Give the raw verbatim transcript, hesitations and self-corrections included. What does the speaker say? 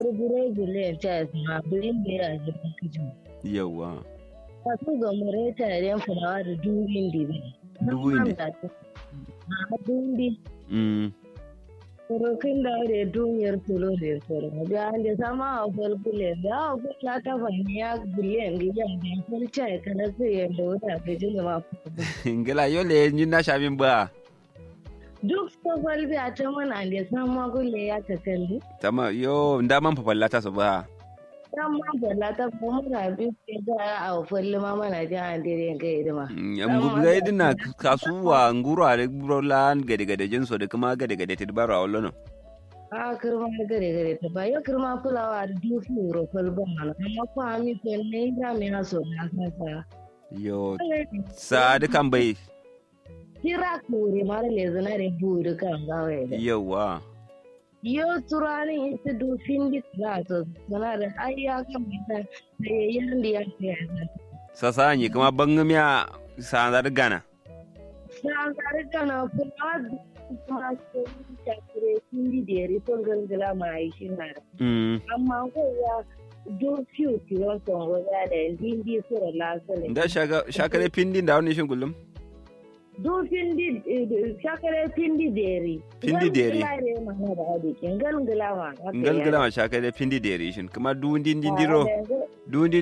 gure gule ta ma bulin da ya ji kijin yawa ka su ga mure ta ren fulawa da dubin dibi dubu indi na dubi mm Kurokin da da duniyar tulo da tsoro da an da sama a falkule da a kula ta fani ya biliyan gidan da falce kana sai ya da wata ga jini ma ngela yole ni na shamin ba duk ko falbi a ta mana da sama gulle ya ta kalli tama yo ndaman papallata so ba sama balla ta kuma da bi da a falli ma mana da an dire ga idima ngu ga idina kasuwa ngura da burolan gade gade jinso da kuma gade gade tidbaro a wallo a kirma gare gare ta ba yo kirma fulawa da dufu ro falban mana amma ko ami ko ne da me na so na sa yo sa dukan bai kira kure mara lezana da buru kan gawaye da yawa yo turani ita dufin di trato sana da ayya kan mata da yayin da ya kai sasa ni kuma bangamiya sa da gana sa ga gana kuma kuma ko ta kure hindi da rito gangala mai shi na amma ko ya do fiu tiro son wala da hindi sura lasale da shaga shakare pindin da wani shin kullum do pindi shakare pindi deri pindi deri ngal ngala ma ngal ngala ma shakare pindi deri shin kuma du din din diro du